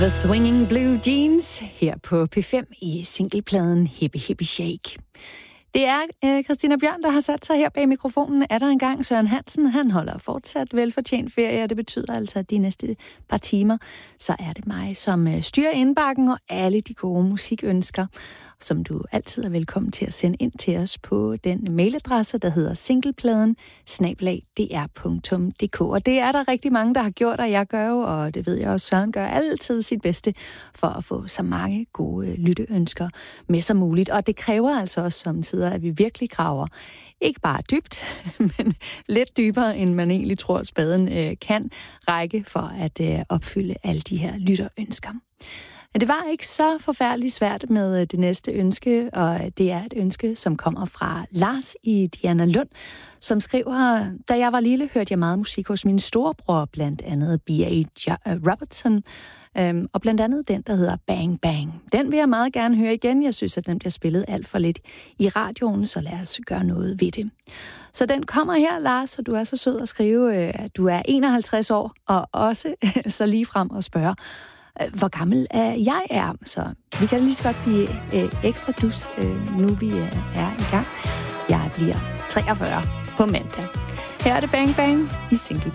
The Swinging Blue Jeans her på P5 i singlepladen Hippie Hippie Shake. Det er Christina Bjørn, der har sat sig her bag mikrofonen. Er der engang Søren Hansen? Han holder fortsat velfortjent ferie, og det betyder altså, at de næste par timer, så er det mig, som styrer indbakken og alle de gode musikønsker, som du altid er velkommen til at sende ind til os på den mailadresse, der hedder singlepladden@dr.dk. Og det er der rigtig mange, der har gjort, og jeg gør jo, og det ved jeg også, Søren gør altid sit bedste for at få så mange gode lytteønsker med som muligt. Og det kræver altså også samtidig, at vi virkelig graver ikke bare dybt, men lidt dybere, end man egentlig tror, spaden kan række for at opfylde alle de her lytterønsker. Men det var ikke så forfærdeligt svært med det næste ønske, og det er et ønske, som kommer fra Lars i Dianalund, som skriver: Da jeg var lille, hørte jeg meget musik hos min storebror, blandt andet B.A. Robertson, og blandt andet den, der hedder Bang Bang. Den vil jeg meget gerne høre igen. Jeg synes, at den bliver spillet alt for lidt i radioen, så lad os gøre noget ved det. Så den kommer her, Lars, og du er så sød at skrive, at du er 51 år, og også så lige frem og spørge, hvor gammel jeg er. Så vi kan lige så godt blive ekstra dus, nu vi er i gang. Jeg bliver 43 på mandag. Her er det Bang Bang i single.